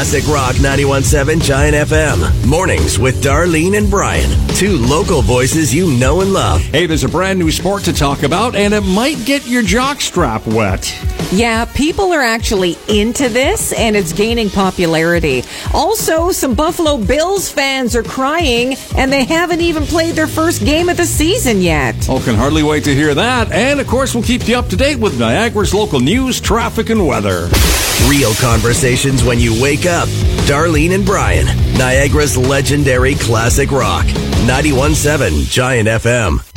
Classic Rock 91.7 Giant FM. Mornings with Darlene and Brian. Two local voices you know and love. Hey, there's a brand new sport to talk about, and it might get your jockstrap wet. Yeah, people are actually into this, and it's gaining popularity. Also, some Buffalo Bills fans are crying, and they haven't even played their first game of the season yet. Oh, can hardly wait to hear that. And, of course, we'll keep you up to date with Niagara's local news, traffic, and weather. Real conversations when you wake up. Darlene and Brian. Niagara's legendary classic rock. 91.7 Giant FM.